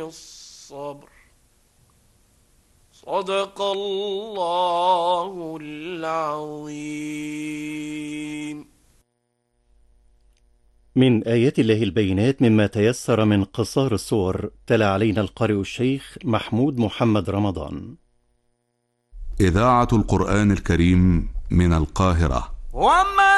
الصبر. صدق الله العظيم. من آيات الله البينات مما تيسر من قصار السور، تلا علينا القارئ الشيخ محمود محمد رمضان. إذاعة القرآن الكريم من القاهرة.